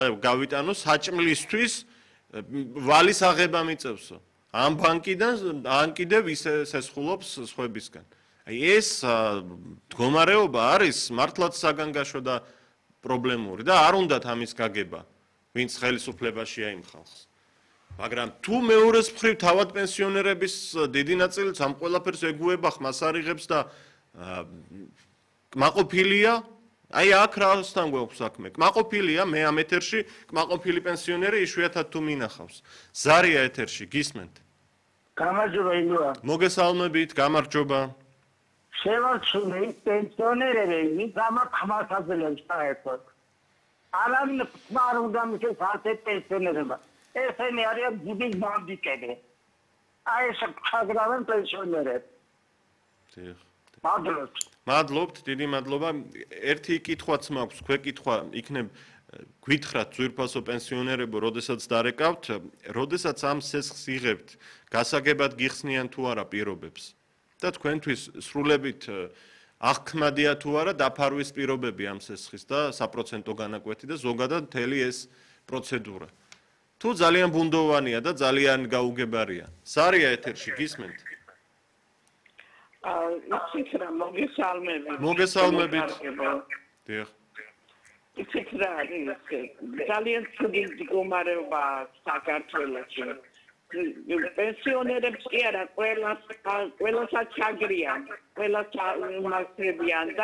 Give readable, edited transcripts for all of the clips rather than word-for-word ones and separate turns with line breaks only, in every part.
გავიტანო საჭმლისთვის ვალის აღება მიწევსო. ამ ბანკიდან ან კიდევ ისე ესხულობს სხვებისგან. აი ეს მდგომარეობა არის მართლაც საგანგაშო და პრობლემური და არ უნდათ ამის გაგება, ვინც ხელისუფლებაშია იმ ხალხს. მაგრამ თუ მეორეს მხრივ თავად პენსიონერების დიდი ნაწილიც ამ ყველაფერს ეგუება, ხმას არიღებს და კმაყოფილია, აი აქ რასთან გვაქვს საქმე. კმაყოფილია, მე ამ ეთერში კმაყოფილი პენსიონერი იშვიათად თუ მინახავს. ზარია ეთერში, გისმენთ?
გამარჯობა ილია.
მოგესალმებით, გამარჯობა.
შევარჩუნე ის პენსიონერები, ვინც ამ ხმას აძლევს საერთოდ. ალამ ხმარ უნდა მისცეს ასეთ პენსიონერებმა. ესენი არიან დიდი ბანდიტები. აი ეს ხაგრავენ პენსიონერებს.
მადლობთ, დიდი მადლობა. ერთი კითხვაც მაქვს, ქვეკითხვა იქნებ გვითხრათ ძვირფასო პენსიონერებო, როდესაც დარეკავთ, როდესაც ამ სესხს იღებთ, გასაგებად გიხსნიან თუ არა პირობებს. და თქვენთვის სრულებით აღქმადია თუ არა დაფარვის პირობები ამ სესხის და საპროცენტო განაკვეთი და ზოგადად მთელი ეს პროცედურა. თუ ძალიან ბუნდოვანია და ძალიან გაუგებარია. ზარია ეთერში, გისმენთ?
იცით რა, მოგესალმებით.
მოგესალმებით. დიახ.
იცით რა, ძალიან ცუდი მდგომარეობა საქართველოში. პენსიონერებს კი არა, ყველასაც ჩაგრიან, ყველას მასწრებიან და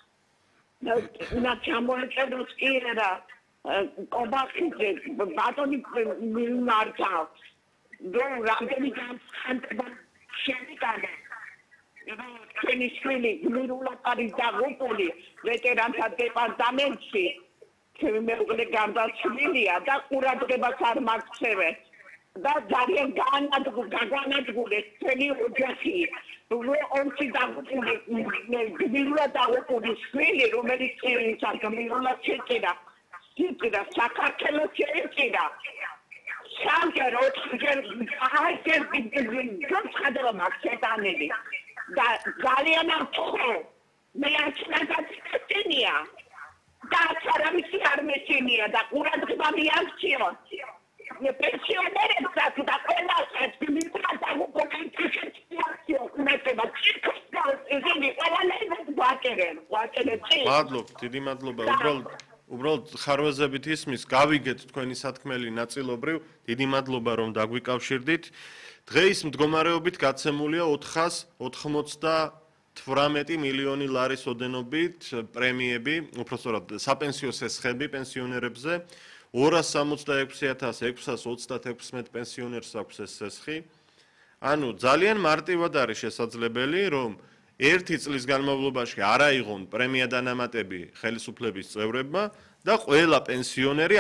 ჩამოეწეროს კი არა, კობახიძე, ბატონი მიმართავს, რომ რამდენი განცხადება შემიტანა. ჩვენი შვილი გმირულად არის დაღუპული ვეტერანთა დეპარტამენტში, ჩემი მეუღლე გარდაცვლილია და ყურადღებას არ მაქცევენ. და ძალიან განადგურეს ჩვენი ოჯახი, ომში დაღუპული, გმირულად დაღუპული შვილი, რომელიც გმირულად შეჭირა, საქართველოს შეჭირა. სამჯერ, ოთხჯერ, აჰჯერ განცხადება მაქვს შეტანილი. და ძალიან ამთხოვ, მე არჩნაგაცინია და არავისი არ მეჩენია და ყურადღება მიაქციო. პენსიონერებსაც და ყველასაც გმირულად დაღუპულებს შეჭირა ყურადღება. ისინი ყველანაირად გვაჭერენ.
მადლობ, დიდი მადლობა. უბრალოდ ხარვეზებით ისმის, გავიგეთ თქვენი სათქმელი ნაწილობრივ. დიდი მადლობა რომ დაგვიკავშირდით. დღეის მდგომარეობით გაცემულია 488 მილიონი ლარის ოდენობით პრემიები, უпростоრად საპენსიო სესხები პენსიონერებზე. 266,636 პენსიონერს აქვს ეს სესხი. ანუ ძალიან მარტივად არის შესაძლებელი, რომ ერთი წლის განმავლობაში არ აიღონ პრემია დანამატები ხელისუფლების წევრებმა და ყველა პენსიონერი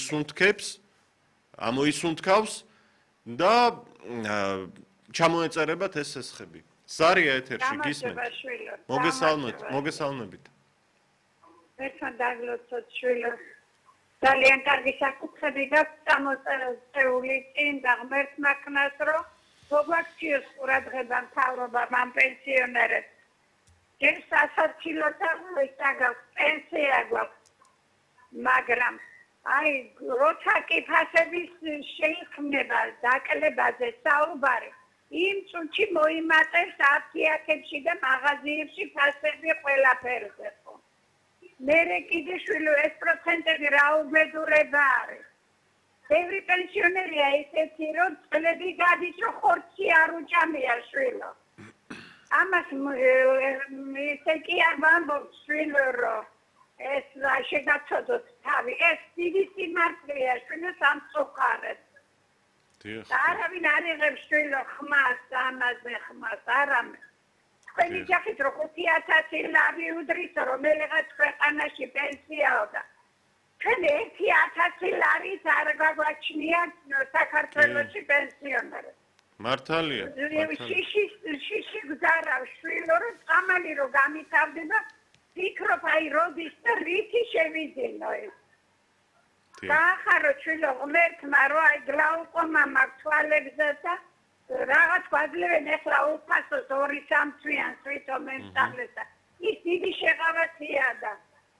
ამოისუნთქავს და ჩამოეწერებათ ეს სესხები. ზარია ეთერში, გისმენთ? მოგესალმებით.
ერთმან დაგლოცოთ შვილო. ძალიან კარგი საკითხები გაქვს წამოწეული წინ და ღმერთმა ქნას, რომ მოგვაქციოს ყურადღება მთავრობამ ამ პენსიონერებს. ჯერ სასარჩილოთა გვაქვს, პენსია გვაქვს, მაგრამ აი, როცა კი ფასების შეიქმნება დაკლებაზე საუბარი, იმ წუთში მოიმატებს აფთიაქებში და მაღაზიებში ფასები ყველაფერზე. მერე კიდე შვილო ეს პროცენტები რა უბედურება არის. ბევრი პენსიონერია ისეთი, რომ წლები გადის, რომ ხორცი არ უჭამია შვილო. ამას ისე კი არ ვამბობ შვილო, რომ ეს შეგაცოდოთ თავი, ეს დიდი სიმართლეა შვილო სამწუხაროდ. არავინ არ იღებს შვილო ხმას, ამაზე ხმას, არამე. თქვენი ჯახით რო 5,000 ლარი უდრის, რომელიღაც ქვეყანაში პენსიაო და ჩვენ 1,000 ლარიც არ გაგვაჩნია საქართველოში პენსიონერებს.
მართალია.
შიში გზარავ შვილო, რომ წამალი რო გამითავდება, ფიქრობ აი როდის და რითი შევიძინო ეს. გაახარო შვილო, ღმერთმა რო აი გლაუკომა მაქვს თვალებზე და რაღაც გვაძლევენ ახლა უფასოს 2-3 თვიანს თვითონ მენსწავლეს და ის დიდი შეღავათია და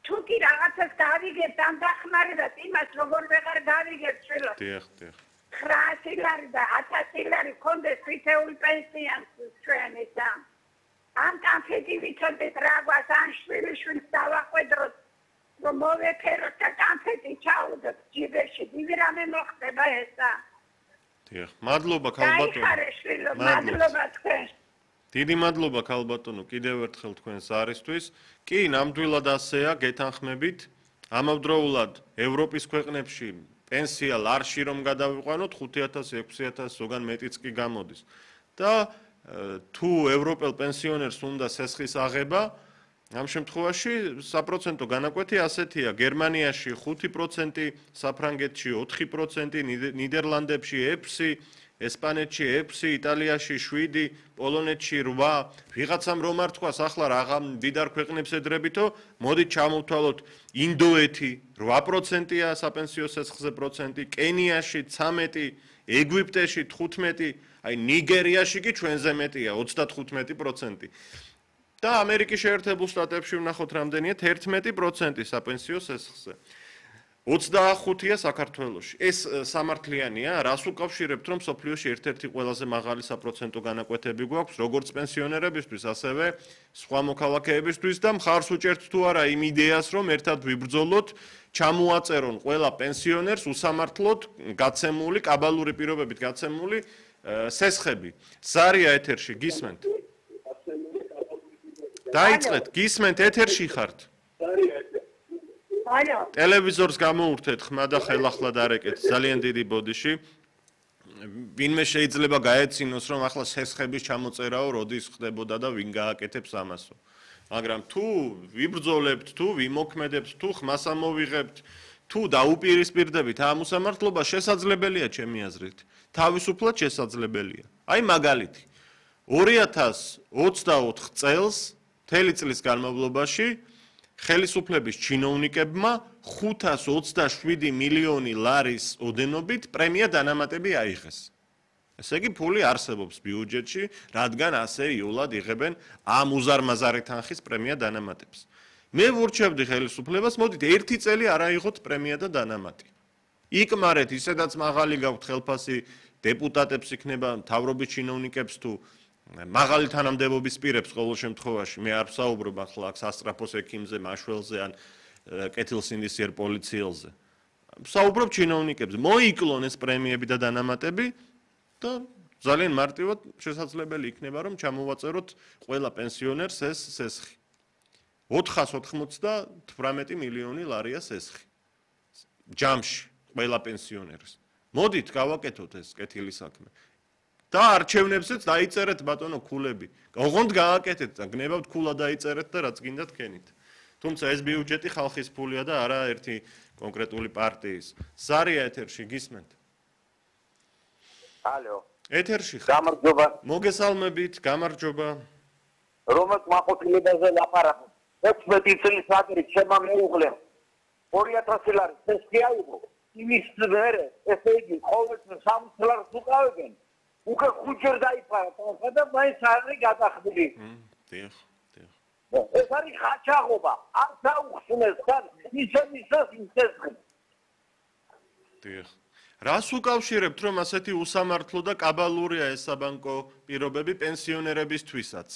თუ კი რაღაცას გავიგებთ ამ დახმარებას, იმას როგორ ვეღარ გავიგებთ შვილო.
დიახ, დიახ.
900 ლარი და 1000 ლარი კონდეს თითოეული პენსიანს ჩვენი და ამ კანფეტი ვიცოდეთ რა გვას ან შვილიშვილს დავაყვედროთ რომ მოვეფეროთ და კანფეტი ჩაუდოთ ჯიბეში დიდი რამე მოხდება ესა
დიახ მადლობა ქალბატონო
მადლობა თქვენ
დიდი მადლობა ქალბატონო კიდევ ერთხელ თქვენს არისთვის კი ნამდვილად ასეა გეთანხმებით ამავდროულად ევროპის ქვეყნებში პენსია ლარში რომ გადავიყვანოთ 5000-6000 ზოგან მეტიც კი გამოდის და თუ ევროპელ პენსიონერს უნდა სესხის აღება ამ შემთხვევაში საპროცენტო განაკვეთი ასეთია გერმანიაში 5%, საფრანგეთში 4%, ნიდერლანდებში 6%, ესპანეთში 6%, იტალიაში 7%, პოლონეთში 8%. ვიღაცამ რომ არ თქვას ახლა რაღა მდიდარ ქვეყნებს ედრებითო, მოდით ჩამოვთვალოთ ინდოეთი 8%-ია საპენსიო სესხზე პროცენტი, კენიაში 13%, ეგვიპტეში 15%, აი ნიგერიაში კი ჩვენზე მეტია 35%. და ამერიკის შეერთებულ შტატებში ვნახოთ რამდენია 11% საპენსიო სესხზე. 25-ია საქართველოში. ეს სამართლიანია, რას უკავშირებთ, რომ სოფლიოში ერთ-ერთი ყველაზე მაღალი საპროცენტო განაკვეთები გვაქვს, როგორც პენსიონერებისთვის, ასევე სხვა მოქალაქეებისთვის და მხარს უჭერთ თუ არა იმ იდეას, რომ ერთად ვიბრძოლოთ, ჩამოაწერონ ყველა პენსიონერს უსამართლოდ გაცემული, კაბალური პირობებით გაცემული სესხები. ზარია ეთერში გისმენთ? დაიწყეთ, გისმენთ ეთერში ხართ?
ალო.
ტელევიზორს გამოურთეთ ხმა და ხელახლა დარეკეთ, ძალიან დიდი ბოდიში. ვინმე შეიძლება გაეცინოს, რომ ახლა სესხების ჩამოწერაო როდის ხდებოდა და ვინ გააკეთებს ამასო. მაგრამ თუ ვიბრძოლებთ, თუ ვიმოქმედებთ, თუ ხმას ამოვიღებთ, თუ დაუპირისპირდებით ამ უსამართლობას შესაძლებელია ჩემი აზრით. თავისუფლად შესაძლებელია. აი მაგალითი 2024 წელს მთელი წლის განმავლობაში ხელისუფლების ჩინოვნიკებმა 527 მილიონი ლარის ოდენობით პრემია დანამატები აიღეს. ესე იგი ფული არსებობს ბიუჯეტში, რადგან ასე იულად იღებენ ამ უზარმაზარი თანხის პრემია დანამატებს. მე ვურჩევდი ხელისუფლებას, მოდით ერთი წელი არ აიღოთ პრემია და დანამატი. იკმარეთ ისედაც მაღალი გაქვთ ხელფასი დეპუტატებს იქნება მთავრობის ჩინოვნიკებს თუ მაღალი თანამდებობის პირებს ყოველ შემთხვევაში მე არ ვსაუბრობ ახლა აქ სასტრაფოს ექიმზე, მაშველზე ან კეთილსინდისიერ პოლიციელზე. ვსაუბრობ ჩინოვნიკებზე. მოიკლონ ეს პრემიები და დანამატები და ძალიან მარტივად შესაძლებელი იქნება რომ ჩამოვაწეროთ ყველა პენსიონერს ეს სესხი. 498 მილიონი ლარია სესხი. ჯამში ყველა პენსიონერს. მოდით გავაკეთოთ ეს კეთილი საქმე. და არჩევნებზეც დაიწერეთ ბატონო ქულები. ოღონდ გააკეთეთ და გნებავთ ქულა დაიწერეთ და რაც გინდათ კენით. თუმცა ეს ბიუჯეტი ხალხის ფულია და არა ერთი კონკრეტული პარტიის. ზარია ეთერში გისმენთ?
ალო.
ეთერში ხარ?
გამარჯობა.
მოგესალმებით, გამარჯობა.
რომელ მაყურებელზე ლაპარაკობ. 16 წლის ვადრით შემამეუღლე 2000 ლარი სესხი აიღო. იმის მერე ესე იგი ყოველ 60 ლარს უკავებენ. უკვე ხუჯერ დაიფარა თანხა და მაინც არის გადახდილი.
დიახ, დიახ.
ეს არის ხაჩაღობა. არ დაუხსნეს თან ისემისას ისესხი.
დიახ. რას უკავშირებთ, რომ ასეთი უსამართლო და კაბალურია ეს საბანკო პირობები პენსიონერებისთვისაც?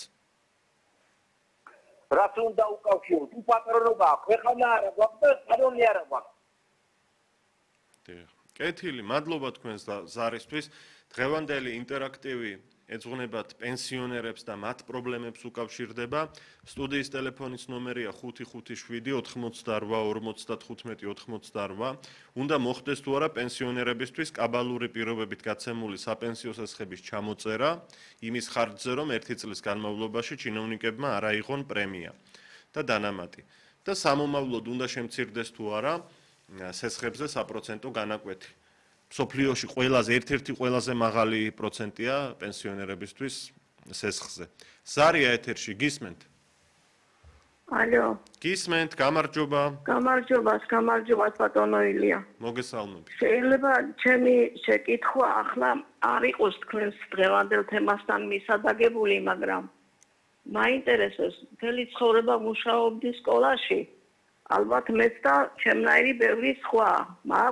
რას უნდა უკავშიროთ? უპატრონობა, ქვეყანა არა გვაქვს და კანონი არა გვაქვს.
დიახ. კეთილი, მადლობა თქვენს ზარისთვის. დღევანდელი ინტერაქტივი ეძღვნებათ პენსიონერებს და მათ პრობლემებს უკავშირდება. სტუდიის ტელეფონის ნომერია 557 88 55 88. უნდა მოხდეს თუ არა პენსიონერებისთვის კაბალური პირობებით გაცემული საპენსიო სესხების ჩამოწერა, იმის ხარჯზე რომ ერთი წლის განმავლობაში ჩინოვნიკებმა არ აიღონ პრემია და დანამატი. და სამომავლოდ უნდა შემცირდეს თუ არა სესხებზე საპროცენტო განაკვეთი. სოფლიოში ერთ-ერთი ყველაზე მაღალი პროცენტია პენსიონერებისთვის სესხზე. ზარია ეთერში გისმენთ?
ალო.
გისმენთ, გამარჯობა.
გამარჯობა ბატონო ილია.
მოგესალმებით.
შეიძლება ჩემი შეკითხვა ახლა არ იყოს თქვენს დღევანდელ თემასთან მისადაგებული, მაგრამ მაინტერესებს მთელი ცხოვრება მუშაობდი სკოლაში.
ალბათ მეც და ჩემნაირი ბევრი სხვა.